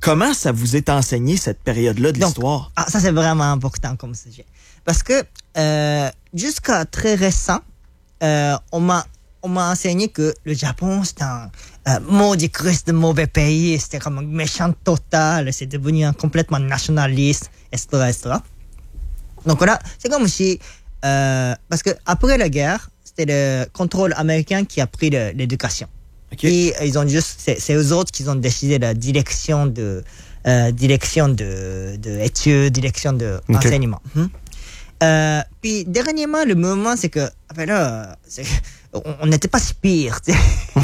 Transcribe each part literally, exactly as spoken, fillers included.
comment ça vous est enseigné cette période-là de Donc, l'histoire? Ah, ça, c'est vraiment important comme sujet. Parce que euh, jusqu'à très récent, euh, on m'a on m'a enseigné que le Japon, c'est un euh, maudit Christ de mauvais pays, c'était comme un méchant total, c'est devenu un complètement nationaliste, et cetera, et cetera. Donc là, c'est comme si, euh, parce que après la guerre, c'était le contrôle américain qui a pris le, l'éducation. Okay. Et ils ont juste, c'est, c'est eux autres qui ont décidé la direction de, euh, direction de, de études, direction de okay. enseignement. Hmm? Euh, puis dernièrement, le mouvement, c'est que, enfin là, c'est, on n'était pas si pire, tu sais.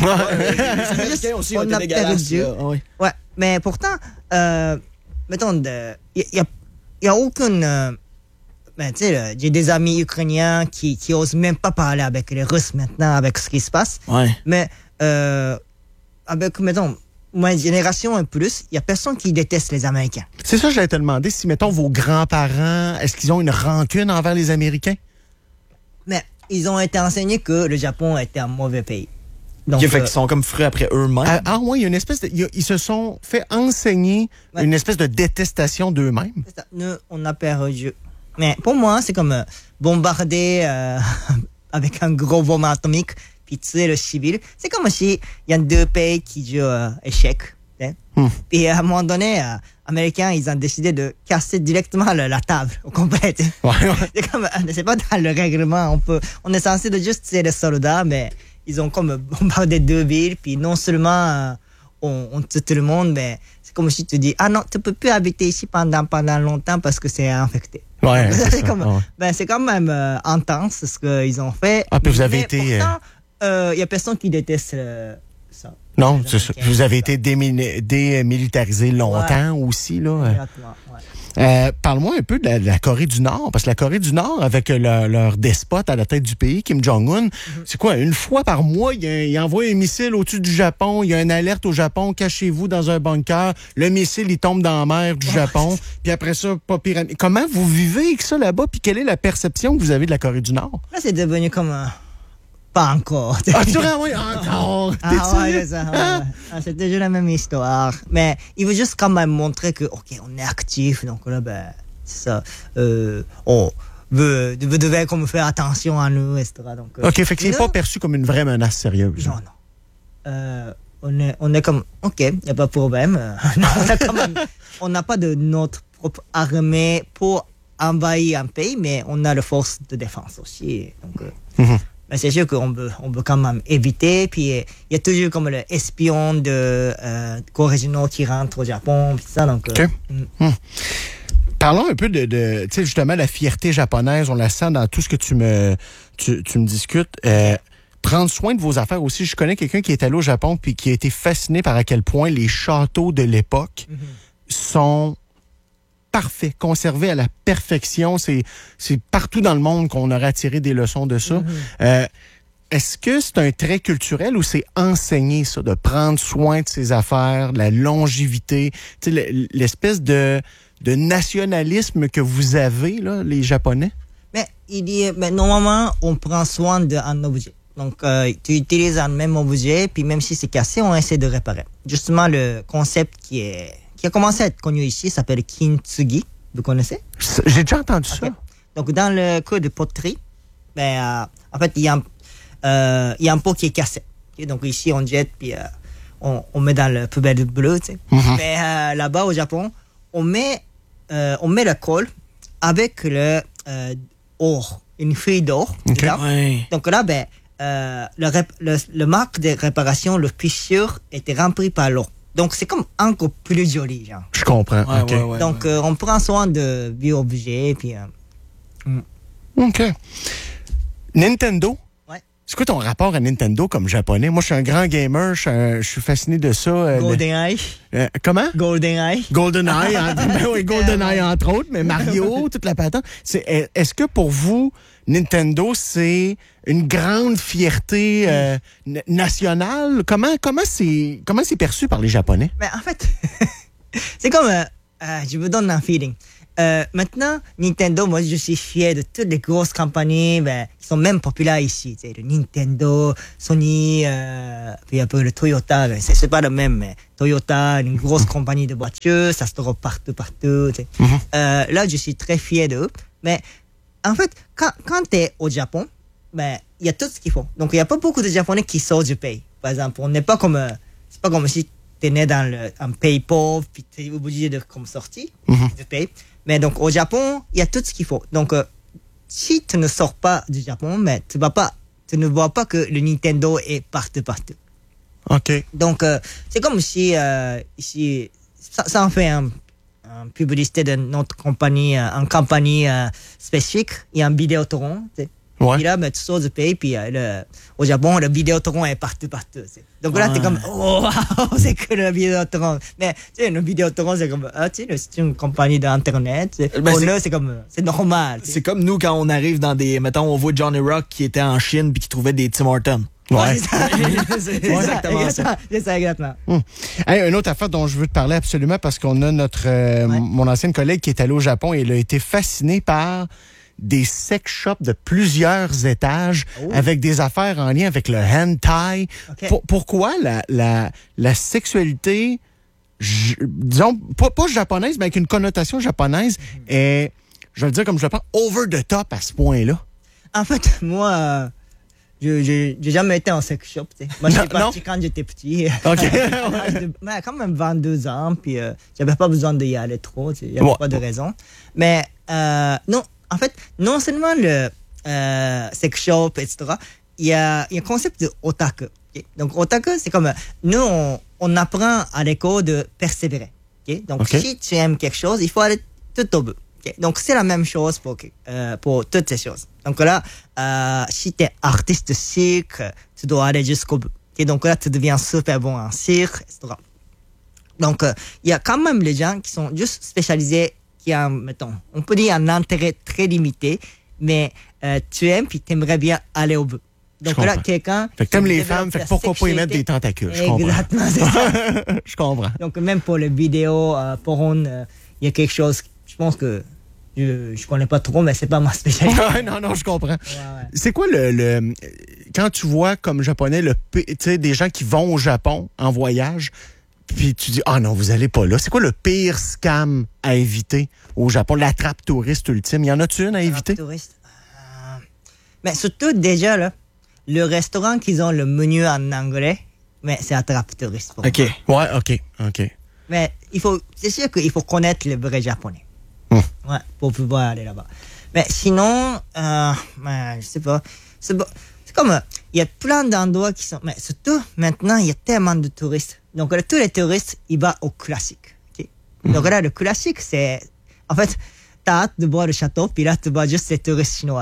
Juste, aussi, on, on a perdu. Ah, oui. Ouais, mais pourtant, euh, mettons, il y, y, a, y a aucune. Euh, ben, tu sais, j'ai des amis ukrainiens qui, qui osent même pas parler avec les Russes maintenant, avec ce qui se passe. Ouais. Mais euh, avec, mettons, ma génération et plus, il y a personne qui déteste les Américains. C'est ça, j'allais te demander si, mettons, vos grands-parents, est-ce qu'ils ont une rancune envers les Américains? Mais ils ont été enseignés que le Japon était un mauvais pays. Donc, okay, fait euh, qu'ils sont comme fruits après eux-mêmes. Ah, ah oui, il y a une espèce de, il y a, ils se sont fait enseigner ouais. une espèce de détestation d'eux-mêmes. C'est ça. Nous, on a perdu. Mais pour moi, c'est comme euh, bombarder euh, avec un gros bombe atomique puis tuer le civil. C'est comme si il y a deux pays qui jouent euh, échec. Hmm. Et à un moment donné, les euh, Américains, ils ont décidé de casser directement le, la table au complet. Ouais, ouais. C'est comme, c'est pas dans le règlement. On peut, on est censé de juste tuer les soldats, mais ils ont comme bombardé deux villes. Puis non seulement euh, on, on tue tout le monde, mais c'est comme si tu dis ah non, tu peux plus habiter ici pendant pendant longtemps parce que c'est infecté. Ouais, c'est, c'est, comme, ouais. ben, c'est quand même euh, intense ce qu'ils ont fait. Ah, puis vous avez mais été. Pourtant, il euh, y a personne qui déteste euh, ça. Non, c'est ça. Vous avez été démini- démilitarisé longtemps ouais. aussi, là. Exactement, ouais. Euh, parle-moi un peu de la, de la Corée du Nord, parce que la Corée du Nord, avec leur, leur despote à la tête du pays, Kim Jong-un, mm-hmm. c'est quoi, une fois par mois, il, il envoie un missile au-dessus du Japon, il y a une alerte au Japon, cachez-vous dans un bunker, le missile, il tombe dans la mer du Japon, puis après ça, pas pire. Comment vous vivez avec ça là-bas, puis quelle est la perception que vous avez de la Corée du Nord? Là, c'est devenu comme un... Pas encore. Ah, tu oui, encore. Ah, ouais, c'est ça. Ouais, ouais. Ah, c'est toujours la même histoire. Mais il veut juste quand même montrer que, OK, on est actif. Donc là, ben, c'est ça. Euh, on veut, vous devez comme faire attention à nous, et cetera. Donc, euh, OK, fait que c'est pas perçu comme une vraie menace sérieuse. Non, non. Euh, on, est, on est comme, OK, il n'y a pas de problème. non, on, a quand même, on n'a pas de notre propre armée pour envahir un pays, mais on a la force de défense aussi. Donc, euh, mm-hmm. Mais c'est sûr qu'on peut, on peut quand même éviter. Puis il y a toujours comme l'espion de euh, Corée du Nord qui rentre au Japon. Puis ça, donc. Okay. Euh, mm. Mm. Parlons un peu de, de tu sais, justement, la fierté japonaise. On la sent dans tout ce que tu me, tu, tu me discutes. Euh, prendre soin de vos affaires aussi. Je connais quelqu'un qui est allé au Japon puis qui a été fasciné par à quel point les châteaux de l'époque mm-hmm. sont parfait, conservé à la perfection. C'est, c'est partout dans le monde qu'on aurait tiré des leçons de ça. Mm-hmm. Euh, est-ce que c'est un trait culturel ou c'est enseigné, ça, de prendre soin de ses affaires, la longévité, tu sais, l'espèce de, de nationalisme que vous avez, là, les Japonais? Mais, il dit, mais normalement, on prend soin d'un objet. Donc, euh, tu utilises un même objet, puis même si c'est cassé, on essaie de réparer. Justement, le concept qui est qui a commencé à être connu ici, s'appelle kintsugi. Vous connaissez? J'ai déjà entendu okay. ça. Donc, dans le cours de poterie, ben, euh, en fait, il y a un, euh, il y a un pot qui est cassé. Okay? Donc, ici, on jette, puis euh, on, on met dans le poubelle bleue, tu sais. Mm-hmm. Mais euh, là-bas, au Japon, on met, euh, on met le colle avec le euh, or, une feuille d'or. Okay. Ouais. Donc là, ben, euh, le, le, le marque de réparation, le fissure, était rempli par l'or. Donc, c'est comme encore plus joli, genre. Je comprends. Ouais, okay. ouais, ouais, Donc, ouais. Euh, on prend soin de vieux objets, puis... Euh... Mm. OK. Nintendo? Ouais. C'est quoi ton rapport à Nintendo comme japonais? Moi, je suis un grand gamer, je suis, un, je suis fasciné de ça. Euh, GoldenEye. Le... Euh, comment? GoldenEye. GoldenEye, en... ben oui, GoldenEye entre autres, mais Mario, toute la patente. C'est, est-ce que pour vous, Nintendo, c'est une grande fierté euh, n- nationale? Comment, comment, c'est, comment c'est perçu par les Japonais? Mais en fait, c'est comme... Euh, euh, je vous donne un feeling. euh, maintenant, Nintendo, moi, je suis fier de toutes les grosses compagnies ben, qui sont même populaires ici. Tu sais, le Nintendo, Sony, euh, puis un peu le Toyota. Ben, c'est, c'est pas le même, mais Toyota, une grosse compagnie de voitures, ça se trouve partout, partout. Tu sais. Mm-hmm. Euh, là, je suis très fier d'eux. Mais en fait, quand, quand tu es au Japon, ben, il y a tout ce qu'il faut. Donc, il n'y a pas beaucoup de Japonais qui sortent du pays. Par exemple, on n'est pas comme, euh, c'est pas comme si tu es né dans le, un pays pauvre, puis tu es obligé de comme sortir mm-hmm. du pays. Mais donc, au Japon, il y a tout ce qu'il faut. Donc, euh, si tu ne sors pas du Japon, mais tu vas pas, tu ne vois pas que le Nintendo est partout, partout. OK. Donc, euh, c'est comme si, euh, ici, ça, ça en fait un, un publicité de notre compagnie, euh, une compagnie euh, spécifique. Il y a un Vidéotron, tu sais. Ouais. Puis là, ben, tu sors du pays, puis euh, le, au Japon, le Vidéotron est partout, partout. T'sais. Donc là, ouais. T'es comme, oh, wow, c'est que le Vidéotron. Mais, tu sais, le Vidéotron, c'est comme, ah, tu sais, c'est une compagnie d'Internet. Ben, pour nous, c'est comme, c'est normal. T'sais. C'est comme nous, quand on arrive dans des, mettons, on voit Johnny Rock qui était en Chine puis qui trouvait des Tim Hortons. Ouais, ouais c'est, ça. c'est ouais. exactement ça. C'est ça, exactement. Hum. Hey, une autre affaire dont je veux te parler absolument, parce qu'on a notre, euh, ouais. mon ancienne collègue qui est allée au Japon et elle a été fascinée par des sex shops de plusieurs étages oh. avec des affaires en lien avec le hentai. Okay. Pour, pourquoi la, la, la sexualité, je, disons, pas, pas japonaise, mais avec une connotation japonaise, mm-hmm. est, je vais le dire comme je le pense, over the top à ce point-là? En fait, moi, euh, je, je, j'ai jamais été en sex shop. T'sais. Moi, je suis parti quand j'étais petit. OK. Mais quand même vingt-deux ans, puis euh, j'avais pas besoin d'y aller trop. Il n'y avait ouais. pas de raison. Mais euh, non. En fait, non seulement le euh, sex shop, et cetera, il y a, il y a un concept de otaku. Okay? Donc, otaku, c'est comme, nous, on, on apprend à l'école de persévérer. Okay? Donc, okay. si tu aimes quelque chose, il faut aller tout au bout. Okay? Donc, c'est la même chose pour, euh, pour toutes ces choses. Donc là, euh, si tu es artiste cirque, tu dois aller jusqu'au bout. Okay? Donc là, tu deviens super bon en cirque, et cetera. Donc, euh, il y a quand même les gens qui sont juste spécialisés qui a, mettons, on peut dire un intérêt très limité, mais euh, tu aimes puis tu aimerais bien aller au bout. Donc là, quelqu'un... Fait que t'aimes les femmes, fait que pourquoi pas y mettre des tentacules, je comprends. Exactement, c'est ça. Je comprends. Donc même pour les vidéos, euh, porn, il euh, y a quelque chose, je pense que je, je connais pas trop, mais c'est pas ma spécialité. non, non, je comprends. Ouais, ouais. C'est quoi le, le... Quand tu vois comme japonais, le, tu sais, des gens qui vont au Japon en voyage... Puis tu dis, ah non, vous allez pas là. C'est quoi le pire scam à éviter au Japon? La trappe touriste ultime. Y en a-tu une à éviter? Trappe touriste. Euh... Mais surtout, déjà, là, le restaurant qu'ils ont le menu en anglais, mais c'est la trappe touriste. Pour OK. moi. Ouais, OK. OK. Mais il faut, c'est sûr qu'il faut connaître le vrai japonais. Hum. Ouais, pour pouvoir aller là-bas. Mais sinon, euh, ben, je sais pas. C'est, bon, c'est comme, il y a plein d'endroits qui sont, mais surtout, maintenant, il y a tellement de touristes. Donc là, tous les touristes, ils vont au classique. Okay? Mm-hmm. Donc là, le classique, c'est... En fait, t'as hâte de voir le château, puis là, tu vois juste les touristes chinois.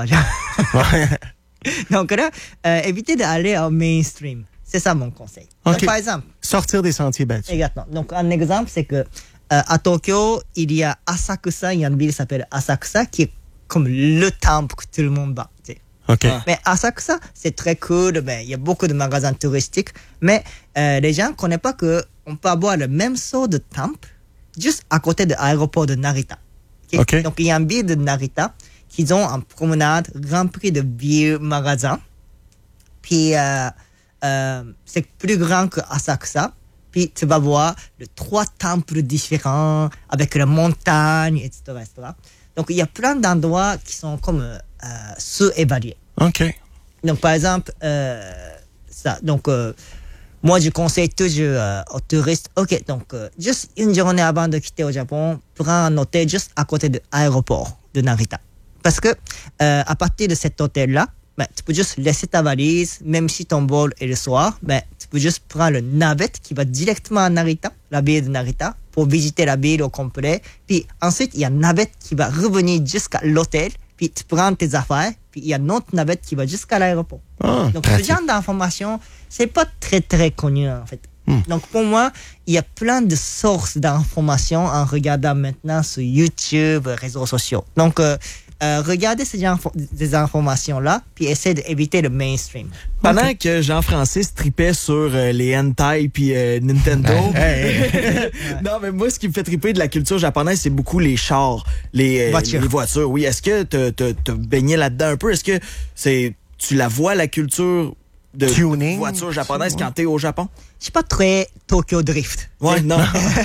Donc là, euh, évitez d'aller au mainstream. C'est ça mon conseil. Okay. Donc, par exemple... Sortir des sentiers battus. Exactement. Donc, un exemple, c'est que euh, à Tokyo, il y a Asakusa, il y a une ville qui s'appelle Asakusa, qui est comme le temple que tout le monde va. T'sais. Okay. Mais Asakusa, c'est très cool. Ben, il y a beaucoup de magasins touristiques. Mais euh, les gens ne connaissent pas qu'on peut avoir le même sort de temple juste à côté de l'aéroport de Narita. Okay? Okay. Donc, il y a un ville de Narita qui ont une promenade remplie de vieux magasins. Puis, euh, euh, c'est plus grand que Asakusa. Puis, tu vas voir les trois temples différents avec la montagne, et cetera, et cetera. Donc, il y a plein d'endroits qui sont comme... Euh, Euh, sous-évalué. OK. Donc, par exemple, euh, ça. Donc, euh, moi, je conseille toujours euh, aux touristes, OK, donc, euh, juste une journée avant de quitter au Japon, prends un hôtel juste à côté de l'aéroport de Narita. Parce que, euh, à partir de cet hôtel-là, ben, tu peux juste laisser ta valise, même si ton vol est le soir, ben, tu peux juste prendre le navette qui va directement à Narita, la ville de Narita, pour visiter la ville au complet. Puis, ensuite, il y a une navette qui va revenir jusqu'à l'hôtel. Puis tu prends tes affaires, puis il y a une autre navette qui va jusqu'à l'aéroport. Ah, donc ce genre d'information, c'est pas très très connu en fait. Hmm. Donc pour moi, il y a plein de sources d'informations en regardant maintenant sur YouTube, réseaux sociaux. Donc euh, euh, regardez ces, info- ces informations-là, puis essayez d'éviter le mainstream. Pendant Okay. que Jean-Francis tripait sur euh, les hentai puis euh, Nintendo. Hey, Non, mais moi, ce qui me fait triper de la culture japonaise, c'est beaucoup les chars, les, euh, Voitures. les voitures. Oui, est-ce que t'as- t'as t'as baigné là-dedans un peu? Est-ce que c'est tu la vois, la culture de Tuning. voiture japonaise quand t'es au Japon? Je suis pas très Tokyo Drift. Ouais, non.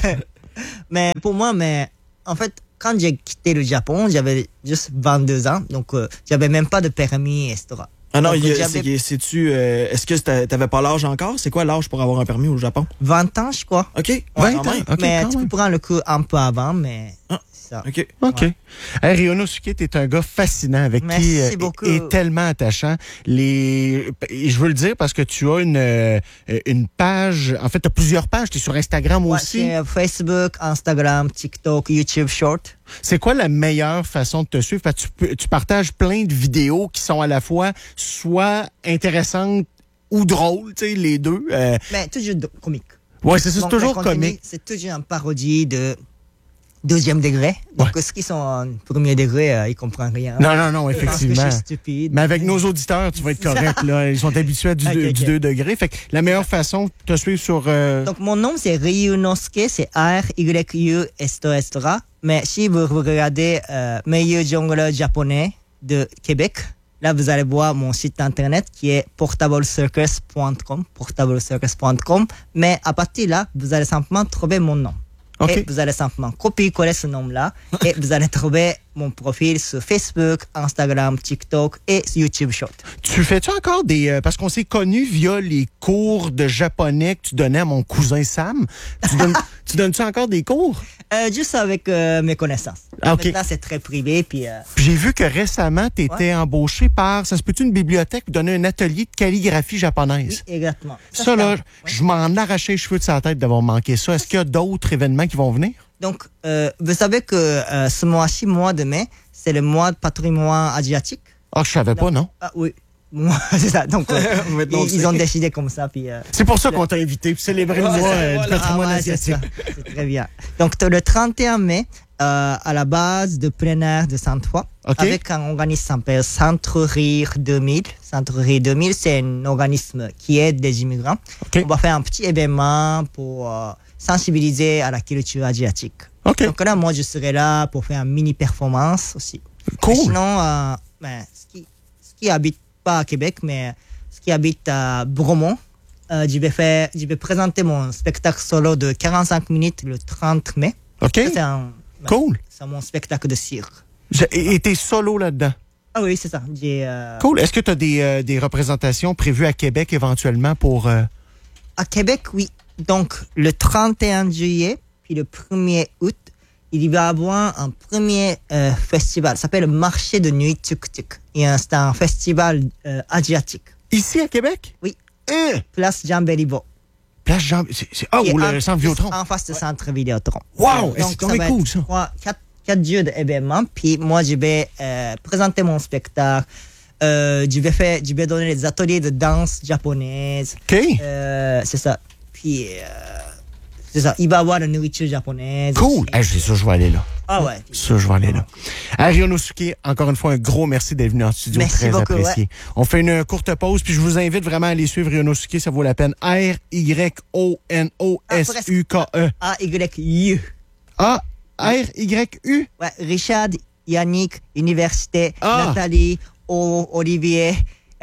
Mais pour moi, mais en fait, quand j'ai quitté le Japon, j'avais juste vingt-deux ans, donc euh, j'avais même pas de permis, et cetera. Ah non, Donc, il y a- j'avais c'est- c'est-tu, euh, est-ce que c'était- t'avais pas l'âge encore? C'est quoi l'âge pour avoir un permis au Japon? vingt ans, je crois. OK. Ouais, vingt quand ans. même. OK, mais quand tu même. peux prendre le coup un peu avant, mais Ah. c'est ça. OK. OK. Ouais. Hey, Ryonosuke, t'es un gars fascinant avec Merci qui euh, beaucoup. est, est tellement attachant. Les, et je veux le dire parce que tu as une, euh, une page, en fait, tu as plusieurs pages. Tu es sur Instagram Ouais, aussi. c'est, euh, Facebook, Instagram, TikTok, YouTube Short. C'est quoi la meilleure façon de te suivre? Parce que tu, peux- tu partages plein de vidéos qui sont à la fois soit intéressantes ou drôles, tu sais, les deux. Euh, Mais toujours de- comique. ouais, c'est ça, c'est Donc, toujours le contenu, comique. C'est toujours une parodie de deuxième degré. Donc, ceux qui sont en premier degré, euh, ils comprennent rien. Non, non, non, Ils pensent que effectivement. je suis stupide. Mais avec nos auditeurs, tu vas être correct, là. Ils sont habitués à du, Ok, deux- ok. du deux degrés. Fait que la meilleure façon de te suivre sur... euh, Donc, mon nom, c'est Ryunosuke, c'est R, Y, U, et cetera, et cetera. Mais si vous regardez euh, meilleur jongleur japonais de Québec, là, vous allez voir mon site internet qui est portable circus point com, portable circus point com. Mais à partir de là, vous allez simplement trouver mon nom. OK. Et vous allez simplement copier-coller ce nom-là et vous allez trouver mon profil sur Facebook, Instagram, TikTok et sur YouTube Short. Tu fais-tu encore des... euh, parce qu'on s'est connus via les cours de japonais que tu donnais à mon cousin Sam. Tu donnes, tu donnes-tu encore des cours? Euh, juste avec euh, mes connaissances. Ah, OK. Maintenant, c'est très privé. Puis, euh, Puis j'ai vu que récemment, tu étais Ouais. embauché par... Ça se peut-tu une bibliothèque pour donner un atelier de calligraphie oui, japonaise? exactement. Ça, c'est là, un- je m'en arrachais les cheveux de sa tête d'avoir manqué ça. Est-ce qu'il y a d'autres événements qui vont venir? Donc, euh, vous savez que euh, ce mois-ci, mois de mai, c'est le mois de patrimoine asiatique. Ah, je savais pas, non? Ah oui, moi, c'est ça. Donc, euh, Maintenant, on ils, ils sait. ont décidé comme ça. Puis, euh, C'est pour ça qu'on t'a invité, pour célébrer le Ouais, mois euh, voilà. du patrimoine ah ouais, c'est asiatique. ça. C'est très bien. Donc, le trente et un mai, euh, à la base de plein air de Sainte-Foy, OK. avec un organisme qui s'appelle Centre Rire deux mille. Centre Rire deux mille, c'est un organisme qui aide des immigrants. OK. On va faire un petit événement pour euh, sensibiliser à la culture asiatique. OK. Donc là, moi, je serai là pour faire une mini-performance aussi. Cool. Mais sinon, euh, ben, ce qui, ce qui habite pas à Québec, mais ce qui habite à Bromont, euh, je vais faire, je vais présenter mon spectacle solo de quarante-cinq minutes le trente mai. OK. Ça, c'est un, ben, Cool. c'est mon spectacle de cirque. Je- Et et t'es solo là-dedans. Ah oui, c'est ça. J'ai, euh, Cool. Est-ce que tu as des, euh, des représentations prévues à Québec éventuellement pour... euh, À Québec, oui. Donc, le trente et un juillet, puis le premier août, il va y avoir un premier euh, festival. Ça s'appelle le Marché de Nuit Tuk Tuk. Et euh, c'est un festival euh, asiatique. Ici à Québec? Oui. Hein? Place Jean Béliveau. Place Jean... c'est- c'est- Ah, Qui est ou en- le centre Vidéotron. En face du centre Vidéotron. Wow! Donc, C'est ça tombé va cool, être ça. trois, quatre, quatre jours d'événements. Puis moi, je vais euh, présenter mon spectacle. Euh, je vais faire, je vais donner des ateliers de danse japonaise. OK. Euh, c'est ça. Puis, euh, c'est ça. Il va y avoir la nourriture japonaise. Cool. aussi. Hey, c'est ça, je vais aller là. Ah ouais. Ça, je vais aller là. À Ryonosuke, encore une fois, un gros merci d'être venu en studio. Merci Très beaucoup, apprécié. On fait une courte pause, puis je vous invite vraiment à aller suivre Ryonosuke, ça vaut la peine. R Y O N O S U K E. A Y U. A R Y U. Ouais, Richard, Yannick, Université, Ah. Nathalie, o, Olivier,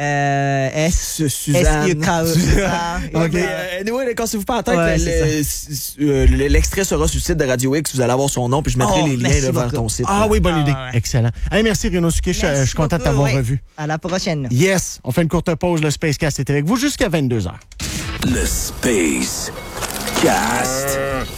euh, S, Su- Suzanne. S U K E. Suzanne. Ah, OK. ouais. Euh, anyway, ne cassez-vous pas en tête. Ouais, le- c'est s- euh, le- L'extrait sera sur le site de Radio X. Vous allez avoir son nom, puis je mettrai Oh, les liens merci là, vers beaucoup. ton site. Ah oui, bonne Ah, idée. ouais. Excellent. Hey, merci Ryonosuke, je, je Merci suis content de beaucoup, t'avoir ouais. revu. À la prochaine. Yes, on fait une courte pause, le Spacecast est avec vous jusqu'à vingt-deux heures. Le Space Cast.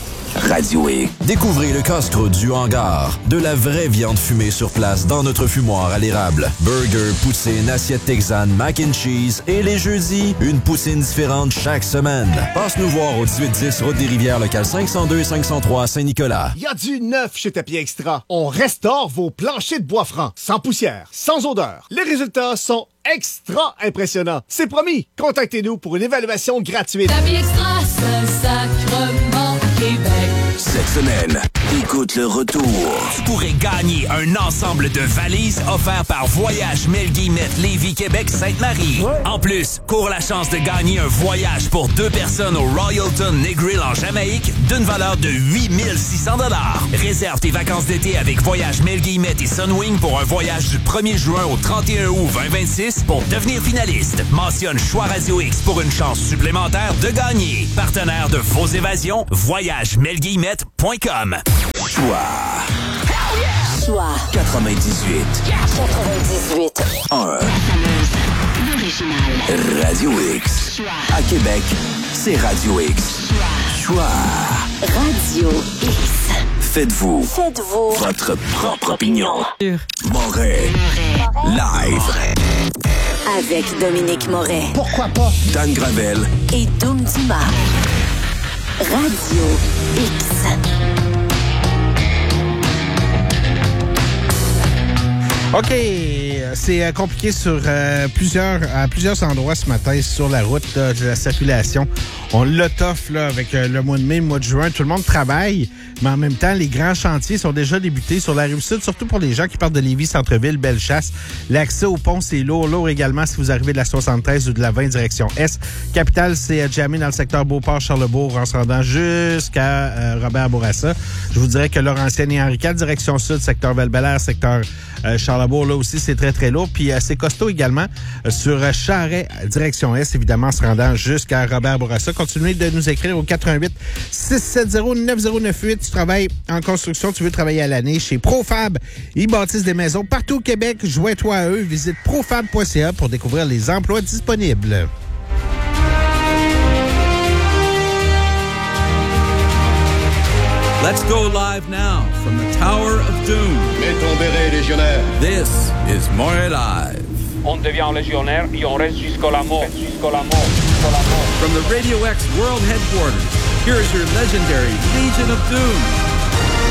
Radio X. Découvrez le casse-croûte du hangar. De la vraie viande fumée sur place dans notre fumoir à l'érable. Burger, poutine, assiette texane, mac and cheese. Et les jeudis, une poutine différente chaque semaine. Passe nous voir au dix-huit dix Route des Rivières, local cinq cent deux cinq cent trois Saint-Nicolas. Il y a du neuf chez Tapis Extra. On restaure vos planchers de bois franc, sans poussière, sans odeur. Les résultats sont extra impressionnants. C'est promis. Contactez-nous pour une évaluation gratuite. Tapis Extra, Saint-Sacrement, Québec. Cette semaine, Écoute le retour. Tu pourrais gagner un ensemble de valises offert par Voyage Melguillemette Lévis Québec Sainte-Marie. Ouais. En plus, cours la chance de gagner un voyage pour deux personnes au Royalton Negril en Jamaïque d'une valeur de huit mille six cents dollars. Réserve tes vacances d'été avec Voyage Melguillemette et Sunwing pour un voyage du premier juin au trente et un août vingt vingt-six pour devenir finaliste. Mentionne Choix Radio X pour une chance supplémentaire de gagner. Partenaire de vos évasions, voyage melguillemette point com. Choix. Choix. quatre-vingt-dix-huit. quatre-vingt-dix-huit. un. L'original. Radio X. Choix. À Québec, c'est Radio X. Choix. Choix. Radio X. Faites-vous. Faites-vous. Votre propre opinion. Moret. Live. Avec Dominique Moret. Pourquoi pas? Dan Gravel. Et Doom Dumas. Radio X. OK, c'est euh, compliqué sur euh, plusieurs, à plusieurs endroits ce matin sur la route là, de la circulation. On l'a tough là, avec euh, le mois de mai, le mois de juin. Tout le monde travaille, mais en même temps, les grands chantiers sont déjà débutés sur la Rive-Sud, surtout pour les gens qui partent de Lévis, Centre-Ville, Bellechasse. L'accès au pont, c'est lourd. Lourd également si vous arrivez de la soixante-treize ou de la vingt direction Est. Capitale, c'est euh, jammé dans le secteur Beauport-Charlebourg en se rendant jusqu'à euh, Robert-Bourassa. Je vous dirais que Laurentienne et Henri quatre, direction Sud, secteur Val-Bélair, secteur euh, Charlebourg, là aussi, c'est très, très lourd. Puis euh, c'est costaud également euh, sur euh, Charret, direction Est, évidemment, en se rendant jusqu'à Robert-Bourassa. Continuez de nous écrire au quatre un huit, six sept zéro, neuf zéro neuf huit. Tu travailles en construction, tu veux travailler à l'année chez Profab. Ils bâtissent des maisons partout au Québec. Joins-toi à eux. Visite profab point c a pour découvrir les emplois disponibles. Let's go live now from the Tower of Doom. Mets ton béret, légionnaire. This is Moret Live. On devient légionnaire et on reste jusqu'à la mort. Jusqu'à la mort. Jusqu'à la mort. From the Radio X World Headquarters, here is your legendary Legion of Doom.